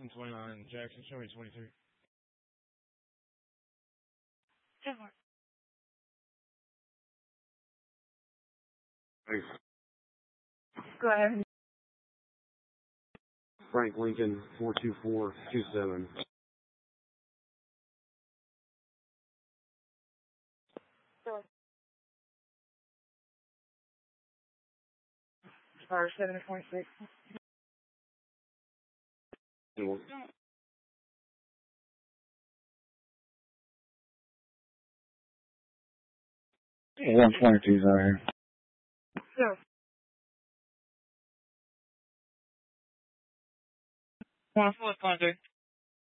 29 Jackson, show me 23. 10-4. Thanks. Go ahead. Frank Lincoln, 42427. Star 7.6. Yeah, 122's out here. So. 1-4, 23.